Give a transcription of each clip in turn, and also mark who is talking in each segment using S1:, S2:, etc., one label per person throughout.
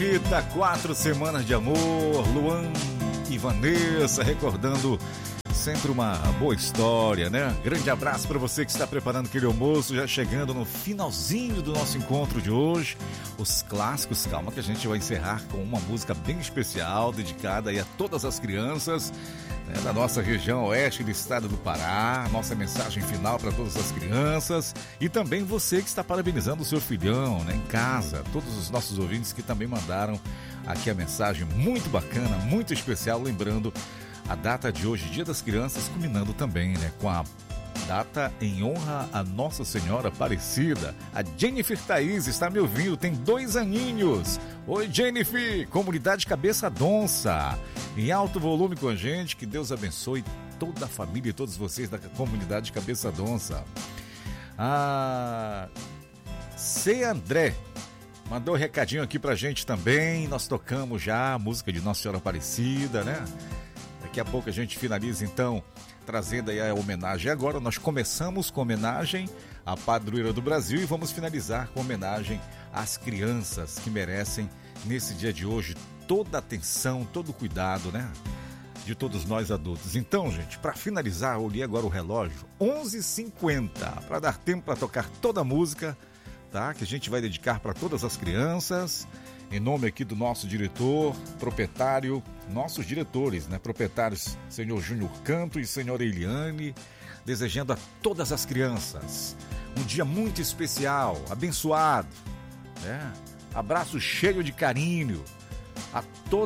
S1: bonita, 4 semanas de amor, Luan e Vanessa, recordando sempre uma boa história, né? Grande abraço para você que está preparando aquele almoço, já chegando no finalzinho do nosso encontro de hoje. Os clássicos, calma que a gente vai encerrar com uma música bem especial, dedicada aí a todas as crianças, né, da nossa região oeste do estado do Pará. Nossa mensagem final para todas as crianças e também você que está parabenizando o seu filhão, né, em casa. Todos os nossos ouvintes que também mandaram aqui a mensagem muito bacana, muito especial, lembrando a data de hoje, Dia das Crianças, culminando também, né, com a data em honra a Nossa Senhora Aparecida. A Jennifer Thaís está me ouvindo, tem 2 aninhos. Oi, Jennifer, comunidade Cabeça Donça, em alto volume com a gente. Que Deus abençoe toda a família e todos vocês da comunidade Cabeça Donça. A C. André mandou um recadinho aqui pra gente também. Nós tocamos já a música de Nossa Senhora Aparecida, né? Daqui a pouco a gente finaliza, então, trazendo aí a homenagem. Agora nós começamos com homenagem à Padroeira do Brasil e vamos finalizar com homenagem às crianças que merecem, nesse dia de hoje, toda a atenção, todo o cuidado, né? De todos nós adultos. Então, gente, para finalizar, eu olhei agora o relógio, 11h50, para dar tempo para tocar toda a música, tá? Que a gente vai dedicar para todas as crianças. Em nome aqui do nosso diretor, proprietário, nossos diretores, né? Proprietários, senhor Júnior Canto e senhora Eliane, desejando a todas as crianças um dia muito especial, abençoado, né? Abraço cheio de carinho a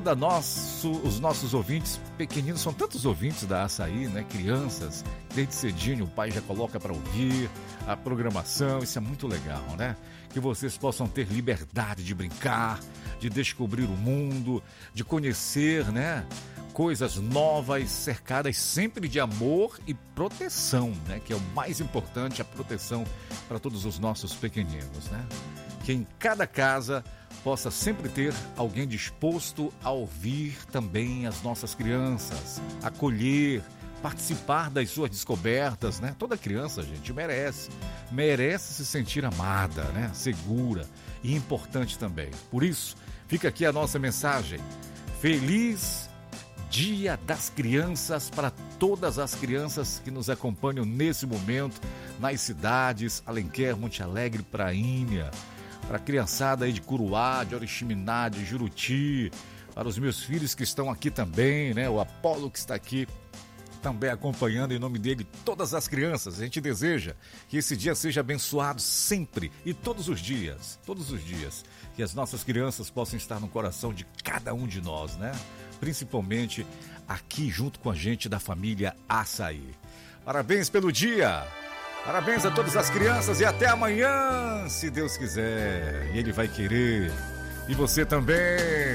S1: os nossos ouvintes pequeninos. São tantos ouvintes da Açaí, né? Crianças, desde cedinho o pai já coloca para ouvir a programação. Isso é muito legal, né? Que vocês possam ter liberdade de brincar, de descobrir o mundo, de conhecer, né, coisas novas, cercadas sempre de amor e proteção, né, que é o mais importante, a proteção para todos os nossos pequeninos, né? Que em cada casa possa sempre ter alguém disposto a ouvir também as nossas crianças, acolher, participar das suas descobertas, né? Toda criança, gente, merece se sentir amada, né? Segura e importante também. Por isso, fica aqui a nossa mensagem. Feliz Dia das Crianças para todas as crianças que nos acompanham nesse momento nas cidades Alenquer, Monte Alegre, Prainha, para a criançada aí de Curuá, de Oriximiná, de Juruti, para os meus filhos que estão aqui também, né? O Apolo que está aqui também acompanhando, em nome dele, todas as crianças. A gente deseja que esse dia seja abençoado sempre e todos os dias, que as nossas crianças possam estar no coração de cada um de nós, né? Principalmente aqui junto com a gente da família Açaí. Parabéns pelo dia, parabéns a todas as crianças e até amanhã, se Deus quiser, e Ele vai querer, e você também.